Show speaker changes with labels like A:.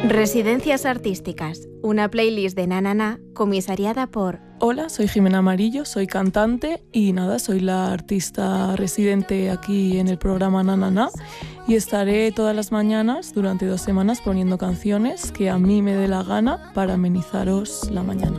A: Residencias Artísticas, una playlist de Na comisariada por...
B: Hola, soy Jimena Amarillo, soy cantante y soy la artista residente aquí en el programa Na y estaré todas las mañanas durante 2 semanas poniendo canciones que a mí me dé la gana para amenizaros la mañana.